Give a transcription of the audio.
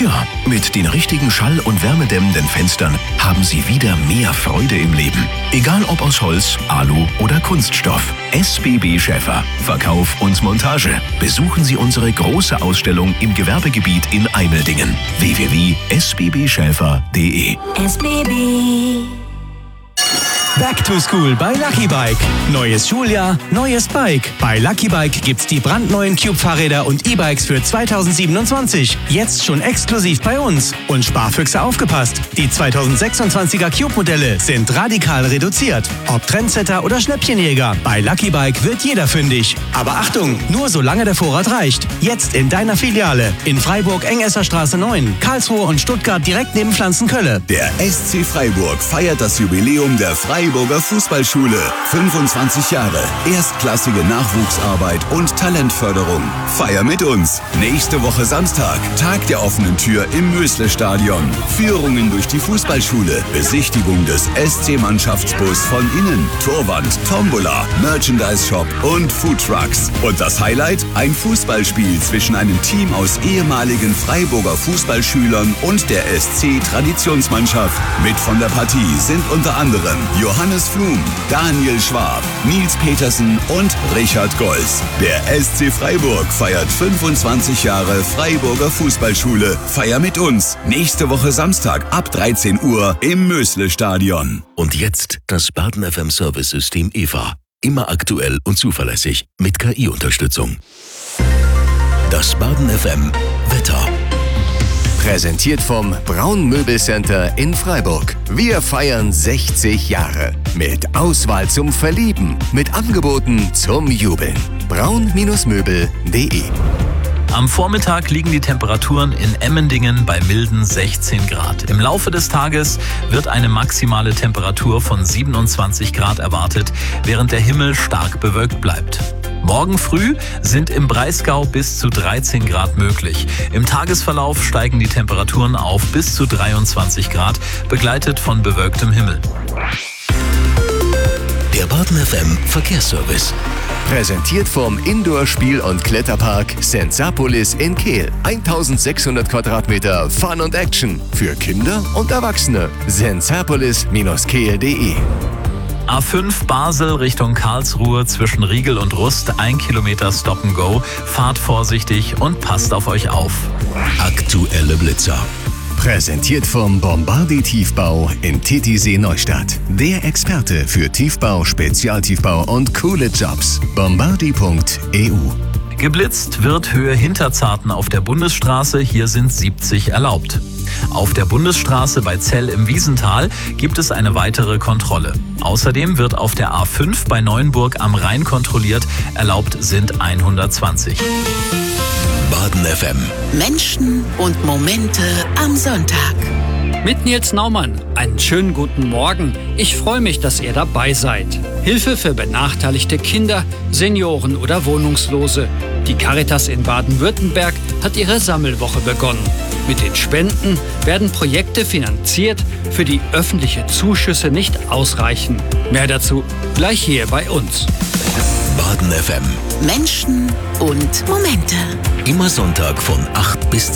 Tja, mit den richtigen schall- und wärmedämmenden Fenstern haben Sie wieder mehr Freude im Leben. Egal ob aus Holz, Alu oder Kunststoff. SBB Schäfer. Verkauf und Montage. Besuchen Sie unsere große Ausstellung im Gewerbegebiet in Eimeldingen. www.sbbschäfer.de. SBB. Back to School bei Lucky Bike. Neues Schuljahr, neues Bike. Bei Lucky Bike gibt's die brandneuen Cube-Fahrräder und E-Bikes für 2027. Jetzt schon exklusiv bei uns. Und Sparfüchse aufgepasst. Die 2026er Cube-Modelle sind radikal reduziert. Ob Trendsetter oder Schnäppchenjäger, bei Lucky Bike wird jeder fündig. Aber Achtung, nur solange der Vorrat reicht. Jetzt in deiner Filiale. In Freiburg Engesserstraße 9, Karlsruhe und Stuttgart direkt neben Pflanzenkölle. Der SC Freiburg feiert das Jubiläum der Freiburger Fußballschule. 25 Jahre, erstklassige Nachwuchsarbeit und Talentförderung. Feier mit uns. Nächste Woche Samstag, Tag der offenen Tür im Mösle-Stadion. Führungen durch die Fußballschule, Besichtigung des SC-Mannschaftsbus von innen, Torwand, Tombola, Merchandise-Shop und Foodtrucks. Und das Highlight? Ein Fußballspiel zwischen einem Team aus ehemaligen Freiburger Fußballschülern und der SC-Traditionsmannschaft. Mit von der Partie sind unter anderem Johannes Flum, Daniel Schwab, Nils Petersen und Richard Golz. Der SC Freiburg feiert 25 Jahre Freiburger Fußballschule. Feier mit uns. Nächste Woche Samstag ab 13 Uhr im Mösle-Stadion. Und jetzt das Baden FM Service-System EVA. Immer aktuell und zuverlässig mit KI-Unterstützung. Das Baden FM Wetter. Präsentiert vom Braun Möbelcenter in Freiburg. Wir feiern 60 Jahre. Mit Auswahl zum Verlieben. Mit Angeboten zum Jubeln. braun-möbel.de. Am Vormittag liegen die Temperaturen in Emmendingen bei milden 16 Grad. Im Laufe des Tages wird eine maximale Temperatur von 27 Grad erwartet, während der Himmel stark bewölkt bleibt. Morgen früh sind im Breisgau bis zu 13 Grad möglich. Im Tagesverlauf steigen die Temperaturen auf bis zu 23 Grad, begleitet von bewölktem Himmel. Der Baden FM Verkehrsservice. Präsentiert vom Indoor-Spiel- und Kletterpark Sensapolis in Kehl. 1600 Quadratmeter Fun und Action für Kinder und Erwachsene. sensapolis-kehl.de. A5 Basel Richtung Karlsruhe zwischen Riegel und Rust, 1 Kilometer Stop and Go. Fahrt vorsichtig und passt auf euch auf. Aktuelle Blitzer. Präsentiert vom Bombardi Tiefbau in Titisee Neustadt. Der Experte für Tiefbau, Spezialtiefbau und coole Jobs. Bombardi.eu. Geblitzt wird Höhe Hinterzarten auf der Bundesstraße, hier sind 70 erlaubt. Auf der Bundesstraße bei Zell im Wiesental gibt es eine weitere Kontrolle. Außerdem wird auf der A5 bei Neuenburg am Rhein kontrolliert, erlaubt sind 120. Baden FM. Menschen und Momente am Sonntag. Mit Nils Naumann. Einen schönen guten Morgen. Ich freue mich, dass ihr dabei seid. Hilfe für benachteiligte Kinder, Senioren oder Wohnungslose. Die Caritas in Baden-Württemberg hat ihre Sammelwoche begonnen. Mit den Spenden werden Projekte finanziert, für die öffentliche Zuschüsse nicht ausreichen. Mehr dazu gleich hier bei uns. Baden FM. Menschen und Momente. Immer Sonntag von 8 bis